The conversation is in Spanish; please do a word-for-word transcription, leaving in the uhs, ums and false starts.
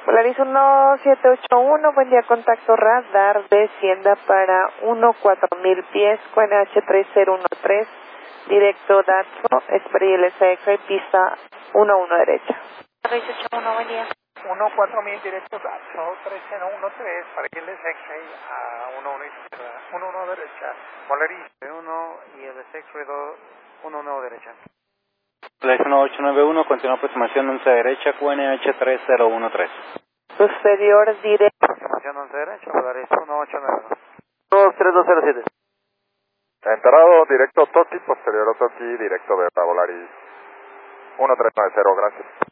Volaris uno siete ocho uno, buen día, contacto radar, descienda para uno cuatro mil pies, Q N H tres cero uno tres, directo Datso, Esperiel S X, pista uno uno derecha. seis ocho uno, buen día. uno cuatro mil directo Datso, tres cero uno tres, para que les X-ray a uno uno izquierda, uno uno derecha, Volaris uno y el X-ray dos, uno uno derecha. Volaris uno ocho nueve uno, continúa aproximación once derecha, Q N H tres cero uno tres. Superior directo. Aproximación once derecha, Volaris uno ocho nueve uno. dos tres dos cero siete. Enterado, directo Toti, posterior a Toti, directo Beta, Volaris uno tres nueve cero, gracias.